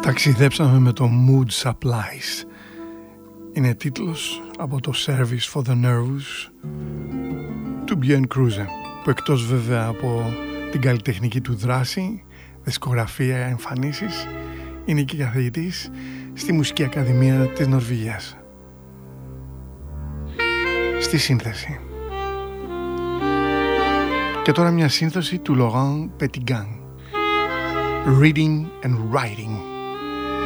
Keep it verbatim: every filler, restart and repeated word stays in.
Ταξιδέψαμε με το Mood Supplies. Είναι τίτλος από το Service for the Nervous του Björn Kruse, που εκτός βέβαια από την καλλιτεχνική του δράση, δισκογραφία, εμφανίσεις, είναι και καθηγητής στη Μουσική Ακαδημία της Νορβηγίας. Στη σύνθεση. Και τώρα μια σύνθεση του Laurent Petitgang. Reading and Writing.